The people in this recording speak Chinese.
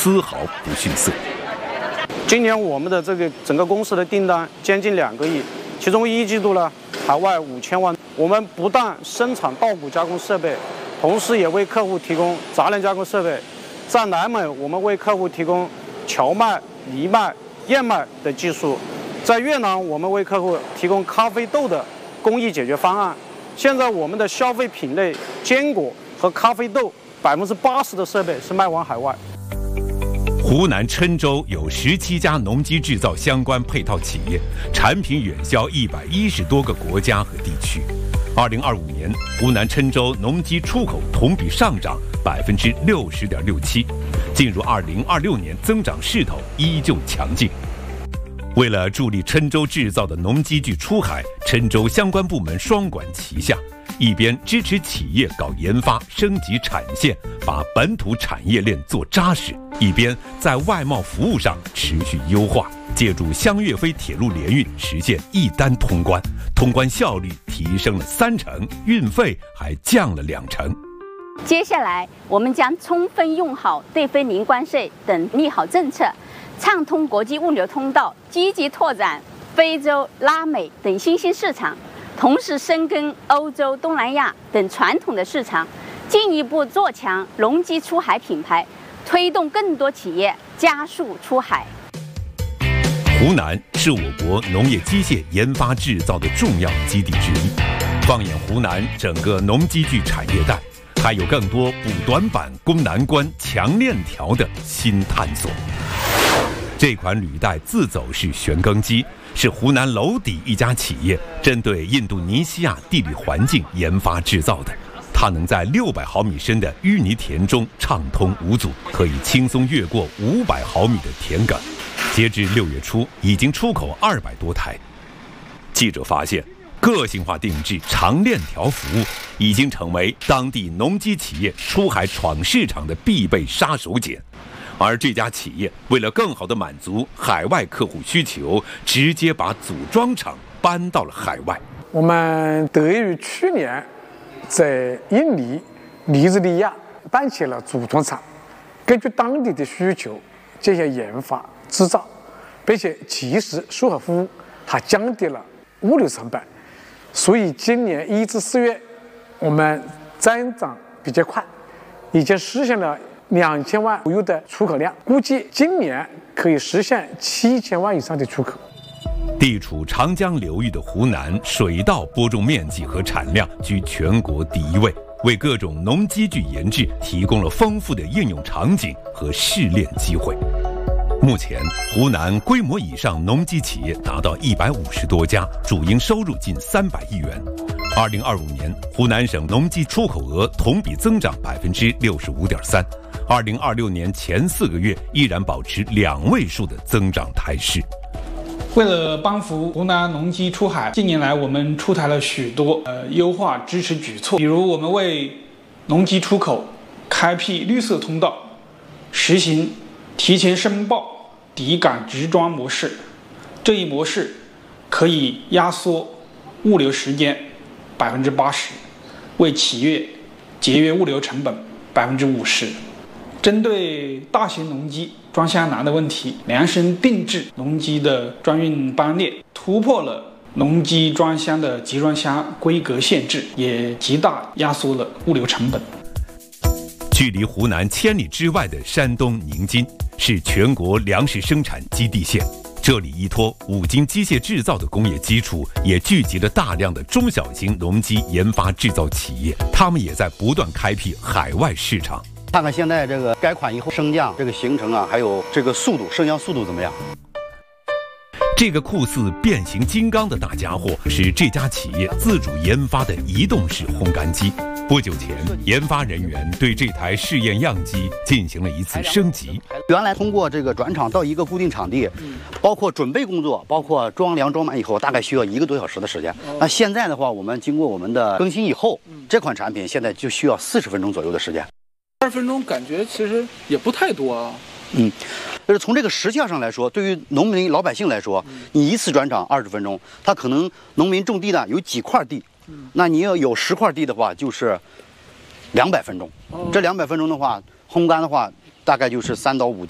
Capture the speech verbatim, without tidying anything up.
丝毫不逊色。 今年我们的这个整个公司的订单将近两个亿，其中一季度呢海外五千万。我们不但生产稻谷加工设备，同时也为客户提供杂粮加工设备。在南美，我们为客户提供荞麦、藜麦、燕麦的技术；在越南，我们为客户提供咖啡豆的工艺解决方案。现在我们的消费品类坚果和咖啡豆百分之八十的设备是卖往海外。 湖南郴州有十七家农机制造相关配套企业，产品远销一百一十多个国家和地区。二零二五年，湖南郴州农机出口同比上涨百分之六十点六七，进入二零二六年增长势头依旧强劲。为了助力郴州制造的农机具出海，郴州相关部门双管齐下，一边支持企业搞研发升级产线，把本土产业链做扎实，一边在外贸服务上持续优化，借助湘粤菲铁路联运实现一单通关，通关效率提升了三成，运费还降了两成。 接下来，我们将充分用好对非零关税等利好政策，畅通国际物流通道，积极拓展非洲、拉美等新兴市场，同时深耕欧洲、东南亚等传统的市场，进一步做强农机出海品牌，推动更多企业加速出海。 湖南是我国农业机械研发制造的重要基地之一。放眼湖南整个农机具产业带，还有更多补短板、攻难关、强链条的新探索。这款履带自走式旋耕机是湖南娄底一家企业针对印度尼西亚地理环境研发制造的。它能在六百毫米深的淤泥田中畅通无阻，可以轻松越过五百毫米的田埂。截至六月初，已经出口二百多台。记者发现，个性化定制、长链条服务已经成为当地农机企业出海闯市场的必备杀手锏。而这家企业为了更好地满足海外客户需求，直接把组装厂搬到了海外。 我们得益于去年在印尼、尼日利亚办起了组装厂，根据当地的需求进行研发制造，并且及时售后服务，它降低了物流成本。所以今年一至四月，我们增长比较快，已经实现了两千万左右的出口量，估计今年可以实现七千万以上的出口。 地处长江流域的湖南，水稻播种面积和产量居全国第一位，为各种农机具研制提供了丰富的应用场景和试炼机会。目前，湖南规模以上农机企业达到一百五十多家，主营收入近三百亿元。二零二五年，湖南省农机出口额同比增长百分之六十五点三。二零二六年前四个月依然保持两位数的增长态势。 为了帮扶湖南农机出海，近年来我们出台了许多呃优化支持举措，比如我们为农机出口开辟绿色通道，实行提前申报抵港直装模式，这一模式可以压缩物流时间百分之八十，为企业节约物流成本百分之五十。针对大型农机装箱难的问题，量身定制农机的装运班列，突破了农机装箱的集装箱规格限制，也极大压缩了物流成本。 距离湖南千里之外的山东宁津是全国粮食生产基地县，这里依托五金机械制造的工业基础，也聚集了大量的中小型农机研发制造企业，他们也在不断开辟海外市场。 看看现在这个改款以后升降这个行程啊，还有这个速度，升降速度怎么样？ 这个酷似变形金刚的大家伙是这家企业自主研发的移动式烘干机。不久前，研发人员对这台试验样机进行了一次升级。 原来通过这个转场到一个固定场地，包括准备工作，包括装粮装满以后，大概需要一个多小时的时间。那现在的话，我们经过我们的更新以后，这款产品现在就需要四十分钟左右的时间。 二十分钟感觉其实也不太多啊。 嗯，就是从这个时效上来说，对于农民老百姓来说，你一次转场二十分钟，他可能农民种地呢有几块地，那你要有十块地的话，就是两百分钟。这两百分钟的话，烘干的话，大概就是三到五